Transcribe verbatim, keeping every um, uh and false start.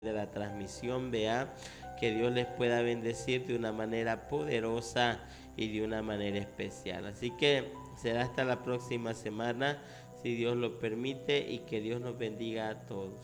de la transmisión, vea, que Dios les pueda bendecir de una manera poderosa y de una manera especial. Así que será hasta la próxima semana, si Dios lo permite, y que Dios nos bendiga a todos.